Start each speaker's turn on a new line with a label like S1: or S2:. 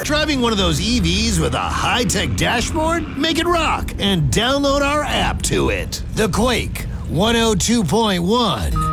S1: Driving one of those EVs with a high-tech dashboard? Make it rock and download our app to it. The Quake 102.1.